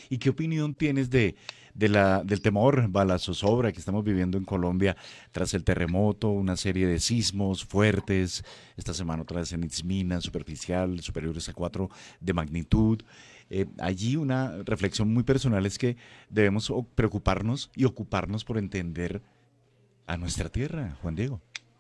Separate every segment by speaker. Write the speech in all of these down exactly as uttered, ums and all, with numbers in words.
Speaker 1: ¿Y qué opinión tienes de, de la, del temor a la zozobra que estamos viviendo en Colombia tras el terremoto, una serie de sismos fuertes, esta semana otra vez en Itzmina, superficial, superiores a cuatro de magnitud? Eh, allí una reflexión muy personal es que debemos o- preocuparnos y ocuparnos por entender a nuestra tierra, Juan Diego.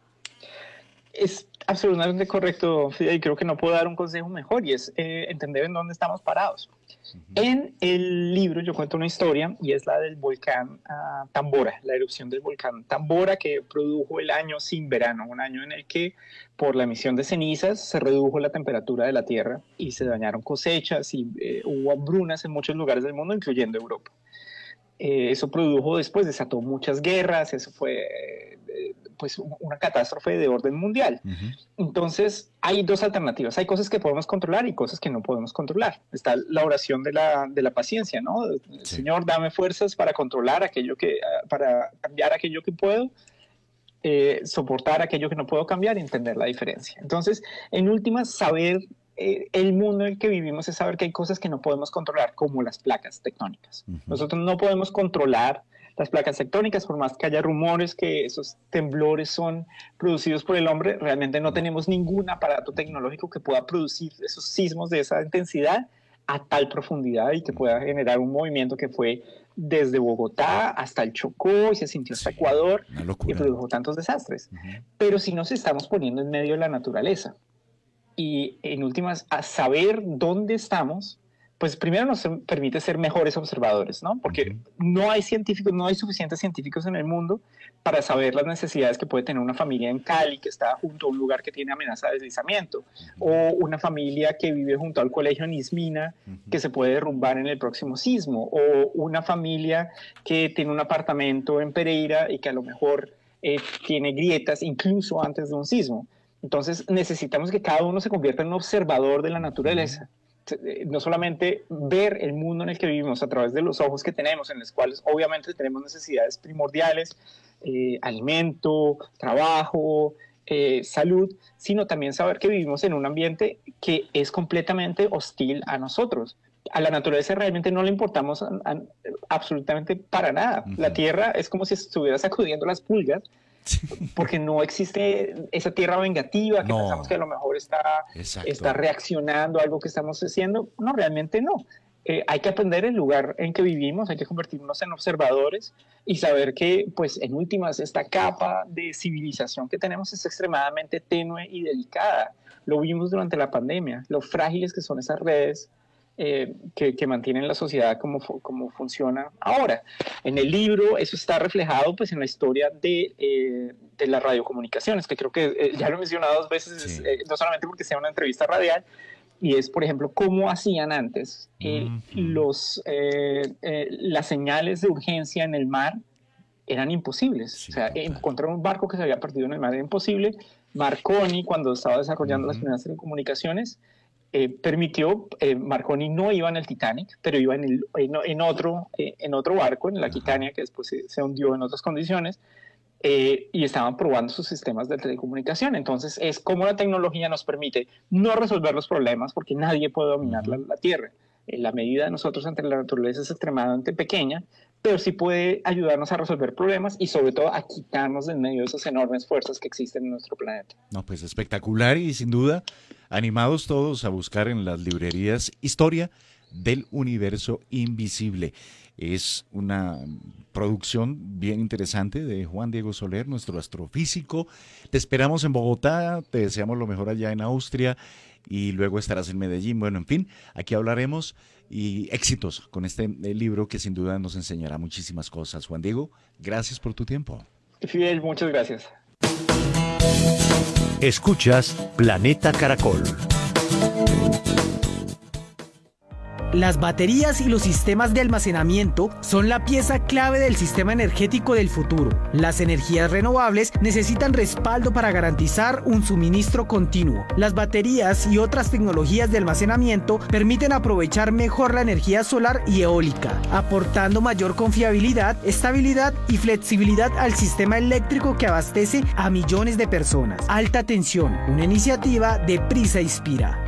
Speaker 2: Es absolutamente correcto, Fidel, y creo que no puedo dar un consejo mejor, y es eh, entender en dónde estamos parados.
Speaker 1: Ujú.
Speaker 2: En el libro yo cuento una historia, y es la del volcán uh, Tambora, la erupción del volcán Tambora, que produjo el año sin verano, un año en el que por la emisión de cenizas se redujo la temperatura de la Tierra y se dañaron cosechas y eh, hubo hambrunas en muchos lugares del mundo, incluyendo Europa. Eh, eso produjo después, desató muchas guerras, eso fue eh, pues una catástrofe de orden mundial.
Speaker 1: Ujú.
Speaker 2: Entonces hay dos alternativas, hay cosas que podemos controlar y cosas que no podemos controlar. Está la oración de la, de la paciencia, ¿no?
Speaker 1: Sí.
Speaker 2: Señor, dame fuerzas para controlar aquello que, para cambiar aquello que puedo, eh, soportar aquello que no puedo cambiar y entender la diferencia. Entonces, en últimas, saber eh, el mundo en el que vivimos es saber que hay cosas que no podemos controlar, como las placas tectónicas.
Speaker 1: Ujú.
Speaker 2: Nosotros no podemos controlar las placas tectónicas, por más que haya rumores que esos temblores son producidos por el hombre, realmente no
Speaker 1: No.
Speaker 2: tenemos ningún aparato tecnológico que pueda producir esos sismos de esa intensidad a tal profundidad y que pueda generar un movimiento que fue desde Bogotá hasta el Chocó y se sintió hasta
Speaker 1: Sí,
Speaker 2: Ecuador
Speaker 1: una
Speaker 2: y
Speaker 1: locura.
Speaker 2: produjo tantos desastres.
Speaker 1: Ujú.
Speaker 2: Pero si nos estamos poniendo en medio de la naturaleza y en últimas a saber dónde estamos, pues primero nos permite ser mejores observadores, ¿no? Porque
Speaker 1: Ujú.
Speaker 2: no hay científicos, no hay suficientes científicos en el mundo para saber las necesidades que puede tener una familia en Cali que está junto a un lugar que tiene amenaza de deslizamiento,
Speaker 1: Ujú.
Speaker 2: o una familia que vive junto al colegio en Ismina que
Speaker 1: Ujú.
Speaker 2: se puede derrumbar en el próximo sismo, o una familia que tiene un apartamento en Pereira y que a lo mejor eh, tiene grietas incluso antes de un sismo. Entonces necesitamos que cada uno se convierta en un observador de la naturaleza. No solamente ver el mundo en el que vivimos a través de los ojos que tenemos, en los cuales obviamente tenemos necesidades primordiales, eh, alimento, trabajo, eh, salud, sino también saber que vivimos en un ambiente que es completamente hostil a nosotros. A la naturaleza realmente no le importamos a, a, absolutamente para nada.
Speaker 1: Ujú.
Speaker 2: La tierra es como si estuviera sacudiendo las pulgas, porque no existe esa tierra vengativa que
Speaker 1: No.
Speaker 2: pensamos que a lo mejor está,
Speaker 1: Exacto.
Speaker 2: está reaccionando a algo que estamos haciendo. No, realmente no. Eh, hay que aprender el lugar en que vivimos, hay que convertirnos en observadores y saber que, pues, en últimas, esta capa de civilización que tenemos es extremadamente tenue y delicada. Lo vimos durante la pandemia, lo frágiles que son esas redes eh, que, que mantienen la sociedad como, como funciona ahora. En el libro eso está reflejado pues en la historia de, eh, de las radiocomunicaciones, que creo que eh, ya lo he mencionado dos veces,
Speaker 1: Sí.
Speaker 2: eh, no solamente porque sea una entrevista radial, y es, por ejemplo, cómo hacían antes eh,
Speaker 1: Ujú.
Speaker 2: los, eh, eh, las señales de urgencia en el mar eran imposibles.
Speaker 1: Sí,
Speaker 2: O sea,
Speaker 1: total.
Speaker 2: encontrar un barco que se había perdido en el mar era imposible. Marconi, cuando estaba desarrollando las
Speaker 1: Ujú.
Speaker 2: primeras telecomunicaciones, eh, permitió, eh, Marconi no iba en el Titanic, pero iba en, el, en, en, otro, eh, en otro barco, en la
Speaker 1: Ajá.
Speaker 2: Aquitania, que después se, se hundió en otras condiciones, eh, y estaban probando sus sistemas de telecomunicación. Entonces es como la tecnología nos permite no resolver los problemas, porque nadie puede dominar la,
Speaker 1: Ujú.
Speaker 2: la Tierra. Eh, la medida de nosotros ante la naturaleza es extremadamente pequeña, pero sí puede ayudarnos a resolver problemas y sobre todo a quitarnos de en medio de esas enormes fuerzas que existen en nuestro planeta.
Speaker 1: No, pues espectacular y sin duda animados todos a buscar en las librerías Historia del Universo Invisible. Es una producción bien interesante de Juan Diego Soler, nuestro astrofísico. Te esperamos en Bogotá, te deseamos lo mejor allá en Austria y luego estarás en Medellín. Bueno, en fin, aquí hablaremos y éxitos con este eh, libro que sin duda nos enseñará muchísimas cosas. Juan Diego, gracias por tu tiempo.
Speaker 2: Fidel, muchas gracias.
Speaker 3: Escuchas Planeta Caracol.
Speaker 4: Las baterías y los sistemas de almacenamiento son la pieza clave del sistema energético del futuro. Las energías renovables necesitan respaldo para garantizar un suministro continuo. Las baterías y otras tecnologías de almacenamiento permiten aprovechar mejor la energía solar y eólica, aportando mayor confiabilidad, estabilidad y flexibilidad al sistema eléctrico que abastece a millones de personas. Alta tensión, una iniciativa de Prisa Inspira.